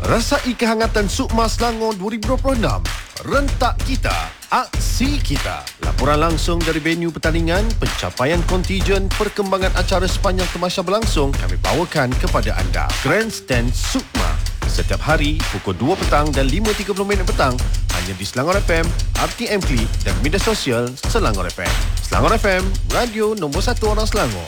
Rasai kehangatan Sukma Selangor 2026. Rentak kita, aksi kita. Laporan langsung dari venue pertandingan, pencapaian kontijen, perkembangan acara sepanjang temasya berlangsung kami bawakan kepada anda. Grandstand Sukma. Setiap hari pukul 2 petang dan 5.30 petang hanya di Selangor FM, RTM Klik dan media sosial Selangor FM. Selangor FM, radio nombor 1 orang Selangor.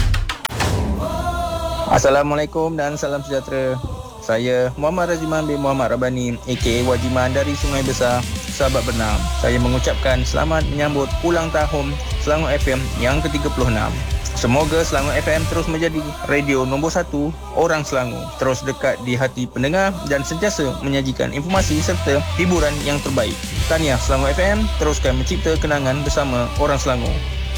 Assalamualaikum dan salam sejahtera. Saya Muhammad Raziman bin Muhammad Rabani aka Wajiman dari Sungai Besar, Sahabat Bernam. Saya mengucapkan selamat menyambut ulang tahun Selangor FM yang ke-36. Semoga Selangor FM terus menjadi radio nombor 1 orang Selangor, terus dekat di hati pendengar dan sentiasa menyajikan informasi serta hiburan yang terbaik. Tahniah Selangor FM, teruskan mencipta kenangan bersama orang Selangor.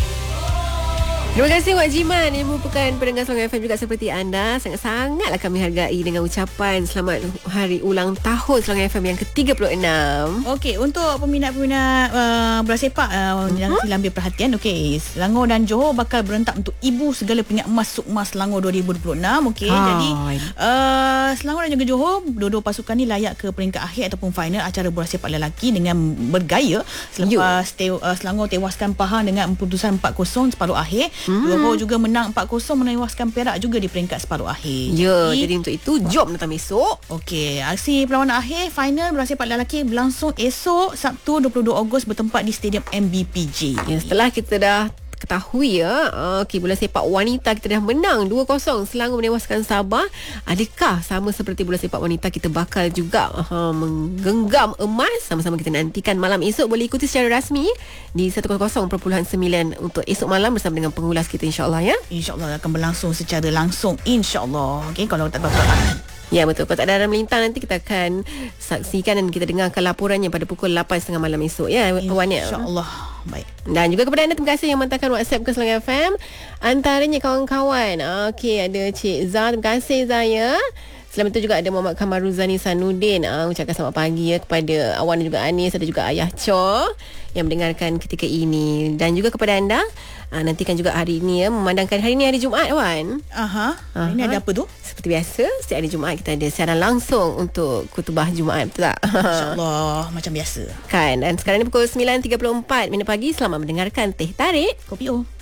Terima kasih Wak Jiman yang merupakan pendengar Selangor FM juga seperti anda. Sangat-sangatlah kami hargai dengan ucapan selamat hari ulang tahun Selangor FM yang ke-36. Okey, untuk peminat-peminat bola sepak jangan silap ambil perhatian. Okey, Selangor dan Johor bakal berentak untuk ibu segala pingat emas Sukma Selangor 2026. Okey, jadi Selangor dan juga Johor, dua-dua pasukan ni layak ke peringkat akhir ataupun final acara bola sepak lelaki dengan bergaya selepas Selangor tewaskan Pahang dengan keputusan 4-0 separuh akhir. Johor juga menang 4-0 menewaskan Perak juga di peringkat separuh akhir. Jadi untuk itu jom datang besok. Okey, aksi perlawanan akhir final bola sepak lelaki berlangsung esok Sabtu 22 Ogos bertempat di Stadium MBPJ. Setelah kita dah ketahui bola sepak wanita kita dah menang 2-0 Selangor menewaskan Sabah. Adakah sama seperti bola sepak wanita kita bakal juga menggenggam emas? Sama-sama kita nantikan malam esok. Boleh ikuti secara rasmi di 100.9 untuk esok malam bersama dengan pengulas kita, insyaAllah ya. InsyaAllah akan berlangsung secara langsung, insyaAllah. Okey, kalau tak apa-apa. Ya betul. Kalau tak ada melintang nanti kita akan saksikan dan kita dengarkan laporannya pada pukul 8.30 malam esok ya Wan ya. InsyaAllah. Baik. Dan juga kepada anda terima kasih yang menghantarkan WhatsApp ke Selangor FM. Antaranya kawan-kawan. Okey, ada Cik Zah, terima kasih Zah ya. Selain itu juga ada Muhammad Kamaruzani Sanudin ucapkan selamat pagi ya kepada Awan dan juga Anis, ada juga Ayah Cho yang mendengarkan ketika ini. Dan juga kepada anda nantikan juga hari ini ya, memandangkan hari ini hari Jumaat Wan. Ini ada apa tu? Seperti biasa setiap hari Jumaat kita ada siaran langsung untuk khutbah Jumaat, betul tak? InsyaAllah macam biasa kan. Dan sekarang ni pukul 9.34 pagi. Selamat mendengarkan Teh Tarik Kopi O.